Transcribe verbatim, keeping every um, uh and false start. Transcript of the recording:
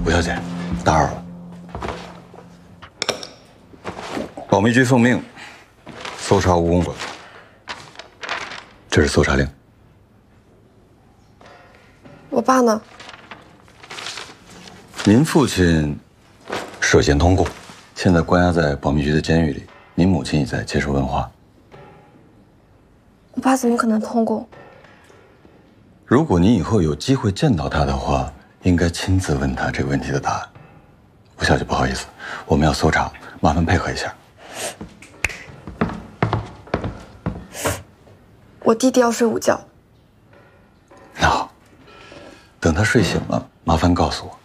吴小姐，打扰了。保密局奉命搜查吴公馆，这是搜查令。 我爸呢？ 您父亲涉嫌通共，现在关押在保密局的监狱里。您母亲也在接受问话。 我爸怎么可能通共？ 如果您以后有机会见到他的话，应该亲自问他这个问题的答案。吴小姐，不好意思，我们要搜查，麻烦配合一下。 我弟弟要睡午觉。 那好，等他睡醒了，麻烦告诉我。